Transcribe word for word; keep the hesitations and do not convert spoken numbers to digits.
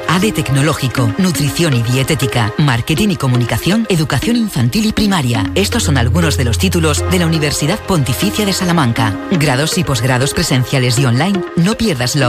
A D E Tecnológico, Nutrición y Dietética, Marketing y Comunicación, Educación Infantil y Primaria. Estos son algunos de los títulos de la Universidad Pontificia de Salamanca. Grados y posgrados presenciales y online. No pierdas la